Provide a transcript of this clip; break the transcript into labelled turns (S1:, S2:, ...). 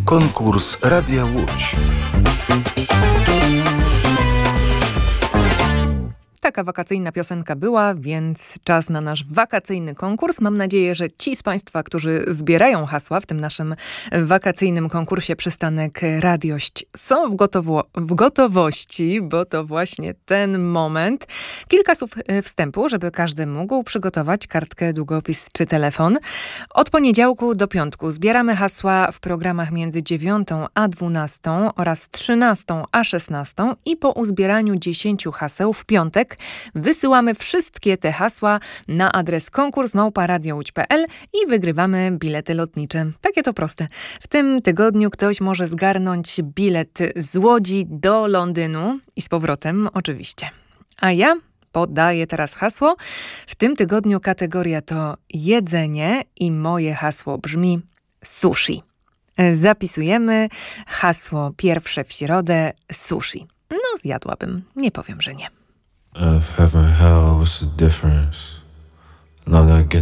S1: Konkurs Radia Łódź.
S2: Taka wakacyjna piosenka była, więc czas na nasz wakacyjny konkurs. Mam nadzieję, że ci z Państwa, którzy zbierają hasła w tym naszym wakacyjnym konkursie Przystanek Radiość, są w gotowości, bo to właśnie ten moment. Kilka słów wstępu, żeby każdy mógł przygotować kartkę, długopis czy telefon. Od poniedziałku do piątku zbieramy hasła w programach między 9 a 12 oraz 13 a 16 i po uzbieraniu 10 haseł w piątek wysyłamy wszystkie te hasła na adres konkurs@radiołódź.pl i wygrywamy bilety lotnicze. Takie to proste. W tym tygodniu ktoś może zgarnąć bilet z Łodzi do Londynu i z powrotem oczywiście. A ja podaję teraz hasło. W tym tygodniu kategoria to jedzenie i moje hasło brzmi sushi. Zapisujemy hasło pierwsze w środę sushi. No zjadłabym, nie powiem, że nie.
S3: Earth, heaven, hell, what's the difference? Long I get